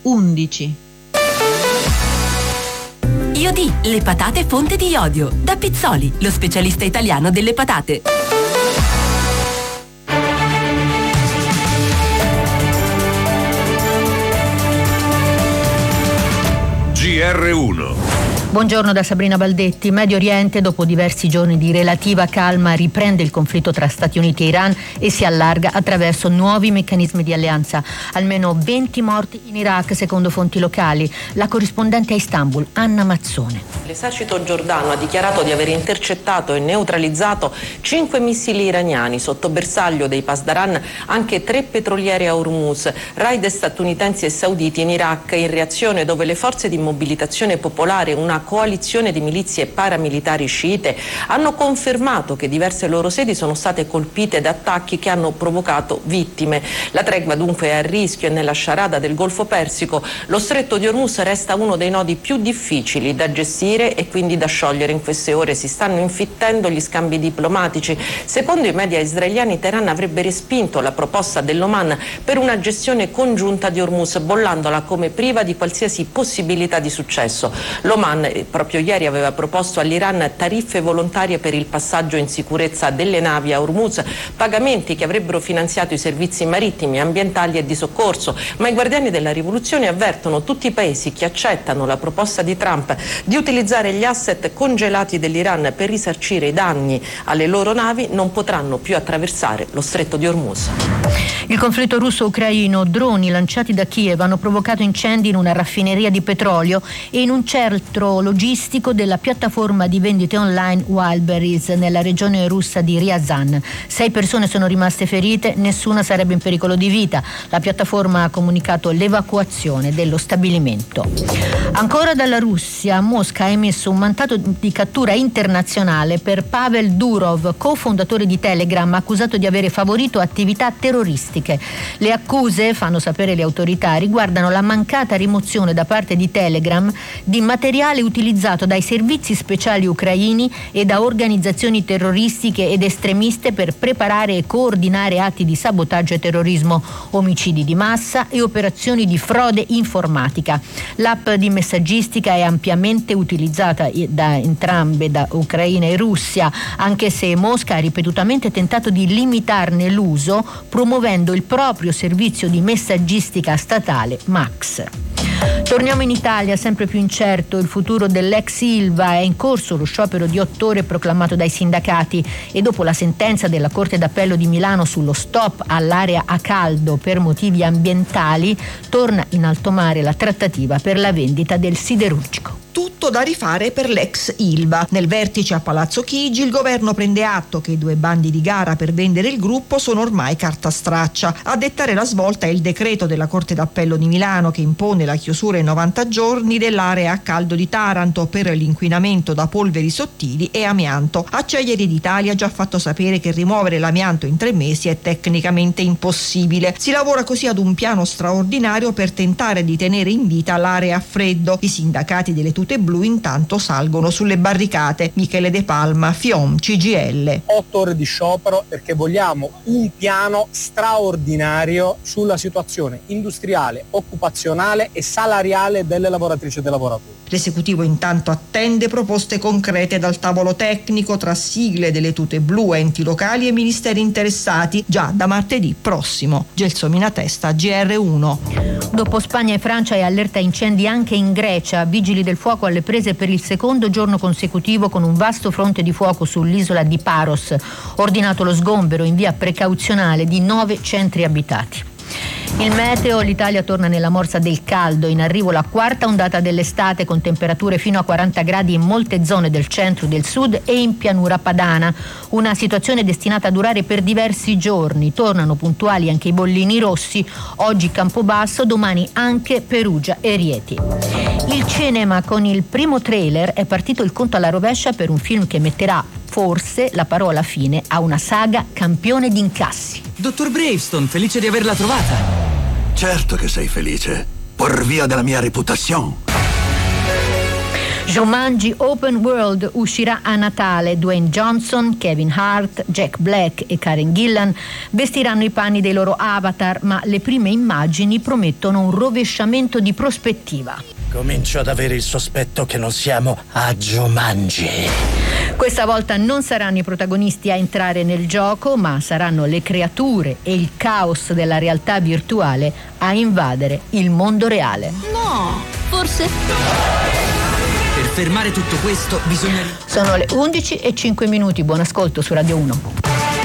11. Iodi, le patate fonte di iodio. Da Pizzoli, lo specialista italiano delle patate. GR1. Buongiorno da Sabrina Baldetti. Medio Oriente, dopo diversi giorni di relativa calma, riprende il conflitto tra Stati Uniti e Iran e si allarga attraverso nuovi meccanismi di alleanza. Almeno 20 morti in Iraq, secondo fonti locali. La corrispondente a Istanbul, Anna Mazzone. L'esercito giordano ha dichiarato di aver intercettato e neutralizzato 5 missili iraniani, sotto bersaglio dei Pasdaran anche 3 petroliere a Hormuz. Raid statunitensi e sauditi in Iraq in reazione, dove le forze di mobilitazione popolare, una coalizione di milizie paramilitari sciite, hanno confermato che diverse loro sedi sono state colpite da attacchi che hanno provocato vittime. La tregua dunque è a rischio e nella sciarada del Golfo Persico lo stretto di Hormuz resta uno dei nodi più difficili da gestire e quindi da sciogliere. In queste ore si stanno infittendo gli scambi diplomatici. Secondo i media israeliani, Teheran avrebbe respinto la proposta dell'Oman per una gestione congiunta di Hormuz, bollandola come priva di qualsiasi possibilità di successo. L'Oman proprio ieri aveva proposto all'Iran tariffe volontarie per il passaggio in sicurezza delle navi a Hormuz, pagamenti che avrebbero finanziato i servizi marittimi, ambientali e di soccorso, ma i guardiani della rivoluzione avvertono tutti i paesi che accettano la proposta di Trump di utilizzare gli asset congelati dell'Iran per risarcire i danni alle loro navi non potranno più attraversare lo stretto di Hormuz. Il conflitto russo-ucraino, droni lanciati da Kiev hanno provocato incendi in una raffineria di petrolio e in un centro logistico della piattaforma di vendite online Wildberries nella regione russa di Ryazan. 6 persone sono rimaste ferite, nessuna sarebbe in pericolo di vita. La piattaforma ha comunicato l'evacuazione dello stabilimento. Ancora dalla Russia, Mosca ha emesso un mandato di cattura internazionale per Pavel Durov, cofondatore di Telegram, accusato di avere favorito attività terroristiche. Le accuse, fanno sapere le autorità, riguardano la mancata rimozione da parte di Telegram di materiale utilizzato dai servizi speciali ucraini e da organizzazioni terroristiche ed estremiste per preparare e coordinare atti di sabotaggio e terrorismo, omicidi di massa e operazioni di frode informatica. L'app di messaggistica è ampiamente utilizzata da entrambe, da Ucraina e Russia, anche se Mosca ha ripetutamente tentato di limitarne l'uso, promuovendo il proprio servizio di messaggistica statale Max. Torniamo in Italia, sempre più incerto il futuro dell'ex Ilva. È in corso lo sciopero di 8 ore proclamato dai sindacati e dopo la sentenza della Corte d'Appello di Milano sullo stop all'area a caldo per motivi ambientali, torna in alto mare la trattativa per la vendita del siderurgico. Tutto da rifare per l'ex Ilva. Nel vertice a Palazzo Chigi il governo prende atto che i 2 bandi di gara per vendere il gruppo sono ormai carta straccia. A dettare la svolta è il decreto della Corte d'Appello di Milano che impone la chiusura in 90 giorni dell'area a caldo di Taranto per l'inquinamento da polveri sottili e amianto. Acciaierie d'Italia ha già fatto sapere che rimuovere l'amianto in 3 mesi è tecnicamente impossibile. Si lavora così ad un piano straordinario per tentare di tenere in vita l'area a freddo. I sindacati delle tute blu intanto salgono sulle barricate. Michele De Palma, FIOM, CGIL. 8 ore di sciopero perché vogliamo un piano straordinario sulla situazione industriale, occupazionale e salariale delle lavoratrici e dei lavoratori. L'esecutivo intanto attende proposte concrete dal tavolo tecnico tra sigle delle tute blu, enti locali e ministeri interessati già da martedì prossimo. Gelsomina Testa, GR1. Dopo Spagna e Francia è allerta incendi anche in Grecia. Vigili del fuoco alle prese per il secondo giorno consecutivo con un vasto fronte di fuoco sull'isola di Paros. Ordinato lo sgombero in via precauzionale di 9 centri abitati. Il meteo, l'Italia torna nella morsa del caldo, in arrivo la 4ª ondata dell'estate con temperature fino a 40 gradi in molte zone del centro, del sud e in pianura padana. Una situazione destinata a durare per diversi giorni. Tornano puntuali anche i bollini rossi, oggi Campobasso, domani anche Perugia e Rieti. Il cinema, con il primo trailer è partito il conto alla rovescia per un film che metterà forse la parola fine a una saga campione di incassi. Dottor Bravestone, felice di averla trovata. Certo che sei felice, por via della mia reputazione. Jumanji Open World uscirà a Natale. Dwayne Johnson, Kevin Hart, Jack Black e Karen Gillan vestiranno i panni dei loro avatar, ma le prime immagini promettono un rovesciamento di prospettiva. Comincio ad avere il sospetto che non siamo a Jumanji. Questa volta non saranno i protagonisti a entrare nel gioco, ma saranno le creature e il caos della realtà virtuale a invadere il mondo reale. No, forse... Per fermare tutto questo bisogna... Sono le 11:05. Buon ascolto su Radio 1.